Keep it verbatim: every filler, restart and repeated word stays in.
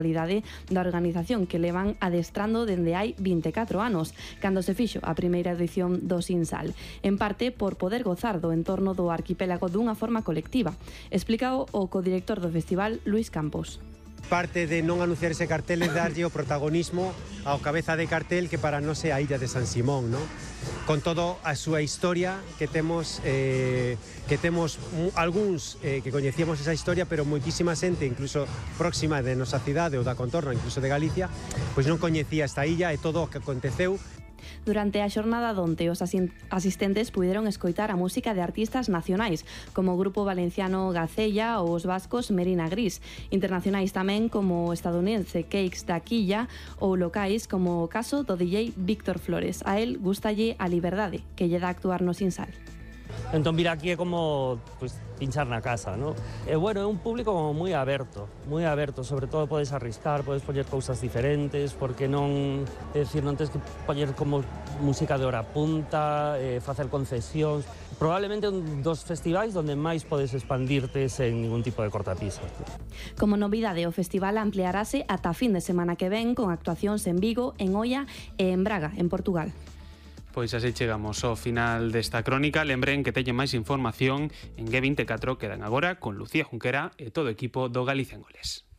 da organización que levan adestrando dende hai vinte e catro anos, cando se fixo a primeira edición do Sinsal, en parte por poder gozar do entorno do arquipélago dunha forma colectiva. Explícao o codirector do festival, Luis Campos. Parte de non anunciar ese cartel é darlle o protagonismo ao cabeza de cartel que para nós é a illa de San Simón, ¿no? Con todo a súa historia que temos eh, que temos algúns eh, que coñecíamos esa historia, pero moitísima xente, incluso próxima de nosa cidade ou da contorna, incluso de Galicia, pois non coñecía esta illa e todo o que aconteceu. Durante a xornada donte os asistentes puideron escoitar a música de artistas nacionais, como o grupo valenciano Gacella ou os vascos Merina Gris, internacionais tamén como o estadounidense Cakes da Quilla ou locais como o caso do D J Víctor Flores. A él gustalle a liberdade que lle dá actuar no Sinsal. Entón vir aquí é como pues, pinchar na casa, ¿no? E bueno, é un público como moi aberto, moi aberto, sobre todo podes arriscar, podes poñer cousas diferentes, porque non, é dicir, non tens que poñer como música de hora punta, eh, facer concesións. Probablemente un dos festivais onde máis podes expandirte sen ningún tipo de cortapisas. Como novidade, o festival ampliarase ata a fin de semana que ven con actuacións en Vigo, en Oia e en Braga, en Portugal. Pois así chegamos ao final desta crónica. Lembren que teñen máis información en G vinte e catro, quedan agora con Lucía Junquera e todo o equipo do Galicia en Goles.